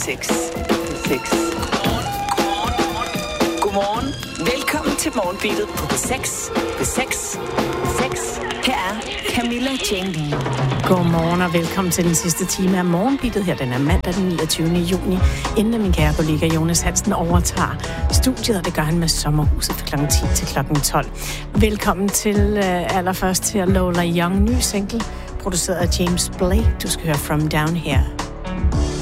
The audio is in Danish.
6. Godmorgen. Velkommen til Morgenbeatet på P6. Her er Camilla Jane Lea. Godmorgen og velkommen til den sidste time af Morgenbeatet her. Den er mandag den 29. juni, inden min kære kollega Jonas Hansen overtager studiet, og det gør han med Sommerhuset fra kl. 10 til kl. 12. Velkommen til allerførst til Lola Young, ny single, produceret af James Blake. Du skal høre From Down Here.